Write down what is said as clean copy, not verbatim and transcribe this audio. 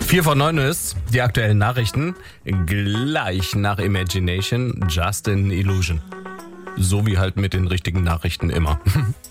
4 vor 9 ist die aktuellen Nachrichten. Gleich nach Imagination, Just an Illusion. So wie halt mit den richtigen Nachrichten immer.